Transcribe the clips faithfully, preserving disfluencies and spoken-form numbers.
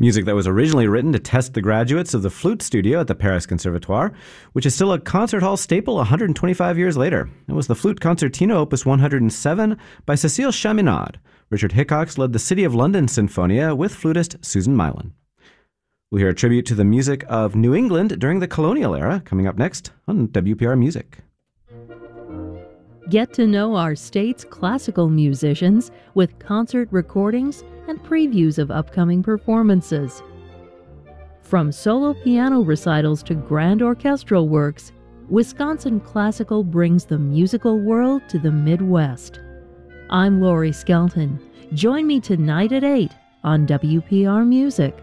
Music that was originally written to test the graduates of the flute studio at the Paris Conservatoire, which is still a concert hall staple one hundred twenty-five years later. It was the Flute Concertino Opus one hundred seven by Cécile Chaminade. Richard Hickox led the City of London Sinfonia with flutist Susan Mylan. We'll hear a tribute to the music of New England during the colonial era, coming up next on W P R Music. Get to know our state's classical musicians with concert recordings and previews of upcoming performances. From solo piano recitals to grand orchestral works, Wisconsin Classical brings the musical world to the Midwest. I'm Lori Skelton. Join me tonight at eight on W P R Music.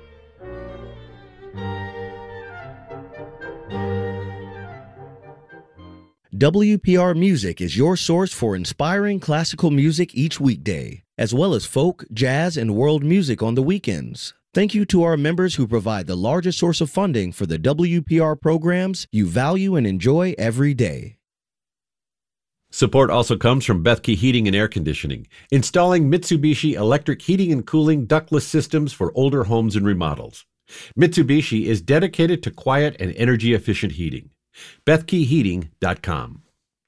W P R Music is your source for inspiring classical music each weekday, as well as folk, jazz, and world music on the weekends. Thank you to our members who provide the largest source of funding for the W P R programs you value and enjoy every day. Support also comes from Bethke Heating and Air Conditioning, installing Mitsubishi electric heating and cooling ductless systems for older homes and remodels. Mitsubishi is dedicated to quiet and energy-efficient heating. Bethke Heating dot com.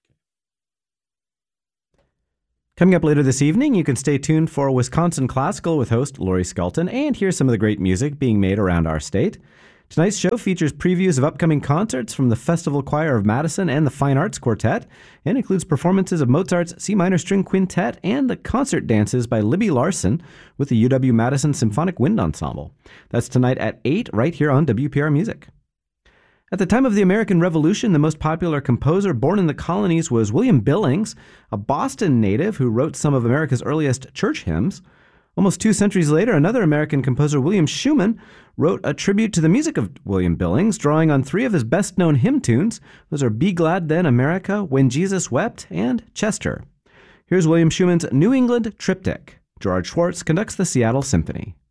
Coming up later this evening, you can stay tuned for Wisconsin Classical with host Lori Skelton and hear some of the great music being made around our state. Tonight's show features previews of upcoming concerts from the Festival Choir of Madison and the Fine Arts Quartet, and includes performances of Mozart's C minor string quintet and the concert dances by Libby Larson with the U W-Madison Symphonic Wind Ensemble. That's tonight at eight right here on W P R Music. At the time of the American Revolution, the most popular composer born in the colonies was William Billings, a Boston native who wrote some of America's earliest church hymns. Almost two centuries later, another American composer, William Schumann, wrote a tribute to the music of William Billings, drawing on three of his best-known hymn tunes. Those are Be Glad Then, America, When Jesus Wept, and Chester. Here's William Schumann's New England Triptych. Gerard Schwartz conducts the Seattle Symphony.